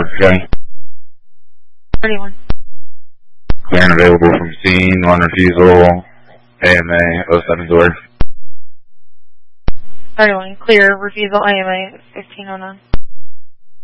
Okay. 31. Clear and available from scene, one refusal, AMA 07 door. 31. Clear, refusal AMA 1509.